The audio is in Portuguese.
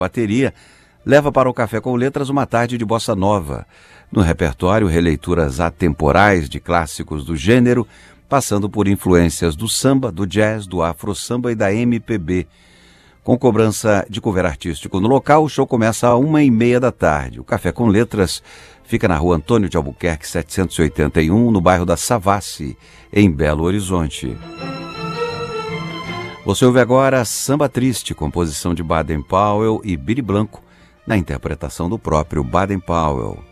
bateria, leva para o Café com Letras uma tarde de bossa nova. No repertório, releituras atemporais de clássicos do gênero, passando por influências do samba, do jazz, do afro-samba e da MPB. Com cobrança de cover artístico no local, o show começa às 1h30 da tarde. O Café com Letras fica na rua Antônio de Albuquerque, 781, no bairro da Savassi, em Belo Horizonte. Você ouve agora Samba Triste, composição de Baden Powell e Billy Blanco, na interpretação do próprio Baden Powell.